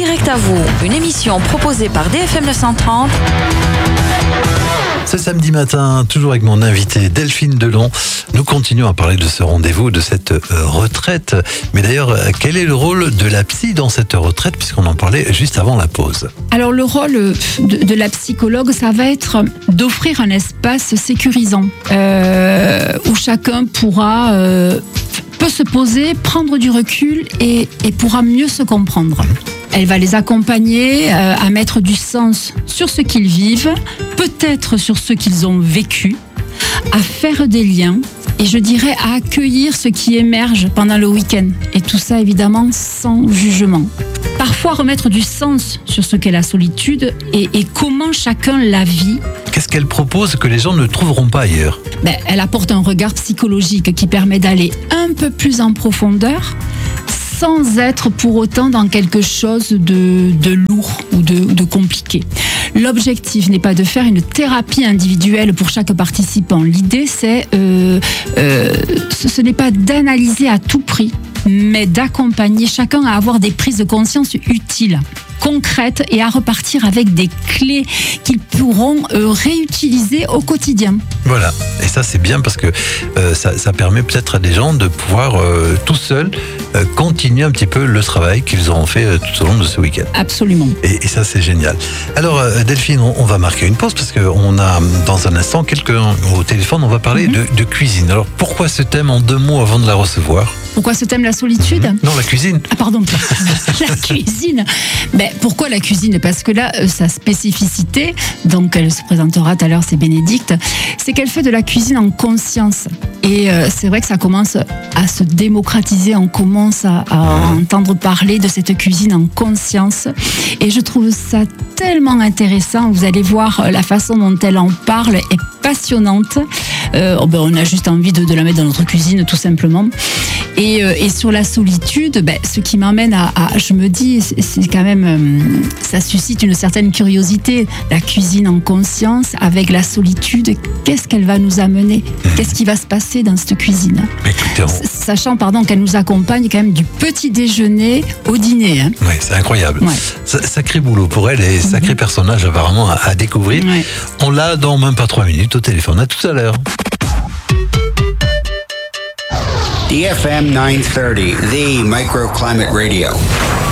Direct à vous, une émission proposée par DFM 930. Ce samedi matin, toujours avec mon invité Delphine Delon, nous continuons à parler de ce rendez-vous, de cette retraite. Mais d'ailleurs, quel est le rôle de la psy dans cette retraite, puisqu'on en parlait juste avant la pause? Alors le rôle de la psychologue, ça va être d'offrir un espace sécurisant où chacun peut se poser, prendre du recul et pourra mieux se comprendre. Elle va les accompagner à mettre du sens sur ce qu'ils vivent, peut-être sur ce qu'ils ont vécu, à faire des liens et je dirais à accueillir ce qui émerge pendant le week-end. Et tout ça évidemment sans jugement. Parfois remettre du sens sur ce qu'est la solitude et comment chacun la vit. Qu'est-ce qu'elle propose que les gens ne trouveront pas ailleurs? Elle apporte un regard psychologique qui permet d'aller un peu plus en profondeur, sans être pour autant dans quelque chose de lourd ou de compliqué. L'objectif n'est pas de faire une thérapie individuelle pour chaque participant. L'idée, ce n'est pas d'analyser à tout prix, mais d'accompagner chacun à avoir des prises de conscience utiles, concrètes et à repartir avec des clés qu'ils pourront réutiliser au quotidien. Voilà, et ça c'est bien parce que ça permet peut-être à des gens de pouvoir tout seuls continuer un petit peu le travail qu'ils auront fait tout au long de ce week-end. Absolument. Et ça c'est génial. Alors Delphine, on va marquer une pause parce qu'on a dans un instant quelqu'un au téléphone, on va parler de cuisine. Alors pourquoi ce thème en 2 mots avant de la recevoir? Pourquoi ce thème, la solitude? Non, la cuisine. Ah pardon, la cuisine. Pourquoi la cuisine? Parce que là, sa spécificité, donc elle se présentera tout à l'heure, c'est Bénédicte, c'est qu'elle fait de la cuisine en conscience. Et c'est vrai que ça commence à se démocratiser, on commence à entendre parler de cette cuisine en conscience. Et je trouve ça tellement intéressant, vous allez voir la façon dont elle en parle est passionnante. On a juste envie de la mettre dans notre cuisine tout simplement. Et sur la solitude, ce qui m'amène je me dis, c'est quand même, ça suscite une certaine curiosité. La cuisine en conscience avec la solitude, qu'est-ce qu'elle va nous amener? Qu'est-ce qui va se passer dans cette cuisine? Sachant, qu'elle nous accompagne quand même du petit déjeuner au dîner. Hein. Oui, c'est incroyable. Ouais. Sacré boulot pour elle et sacré personnage apparemment à découvrir. Ouais. On l'a dans même pas 3 minutes au téléphone. À tout à l'heure. DFM 930, the Microclimate Radio.